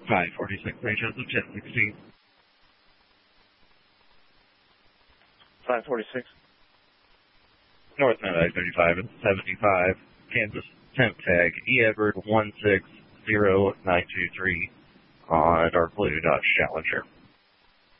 546 HS of 1016. 546. North Mount I-35 and 75, Kansas temp tag E. Edward 160923 on Dark Blue Dodge Challenger.